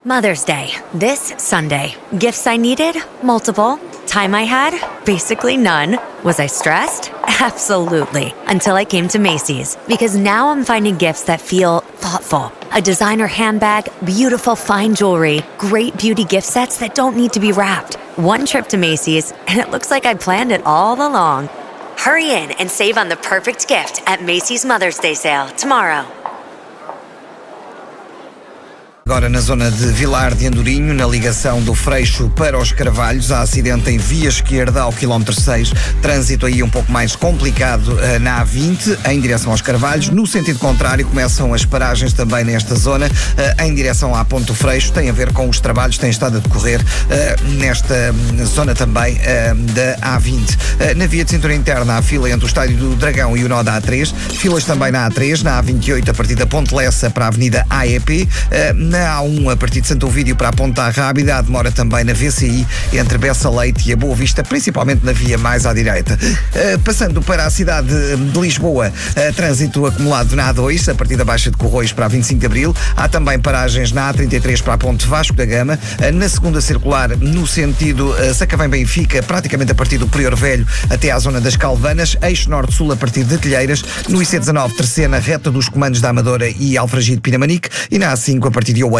Mother's Day, this Sunday. Gifts I needed? Multiple. Time I had? Basically none. Was I stressed? Absolutely. Until I came to Macy's. Because now I'm finding gifts that feel thoughtful. A designer handbag, beautiful fine jewelry, great beauty gift sets that don't need to be wrapped. One trip to Macy's, and it looks like I planned it all along. Hurry in and save on the perfect gift at Macy's Mother's Day sale tomorrow. Agora na zona de Vilar de Andorinho, na ligação do Freixo para os Carvalhos, há acidente em via esquerda ao quilómetro 6, trânsito aí um pouco mais complicado na A20 em direção aos Carvalhos. No sentido contrário começam as paragens também nesta zona em direção à Ponte do Freixo, tem a ver com os trabalhos que têm estado a decorrer nesta zona também da A20. Na via de cintura interna há fila entre o Estádio do Dragão e o nó da A3, filas também na A3, na A28 a partir da Ponte Lessa para a Avenida AEP, na A1 a partir de Santo Ovídio para a Ponta Rábida, há demora também na VCI entre Bessa Leite e a Boa Vista, principalmente na via mais à direita. Passando para a cidade de Lisboa, trânsito acumulado na A2 a partir da Baixa de Corroios para a 25 de Abril, há também paragens na A33 para a Ponte Vasco da Gama, na segunda circular no sentido Sacavém-Benfica, praticamente a partir do Prior Velho até à zona das Calvanas, eixo norte-sul a partir de Telheiras, no IC19 Terceira reta dos comandos da Amadora e Alfragide Pinamanique, e na A5 a partir de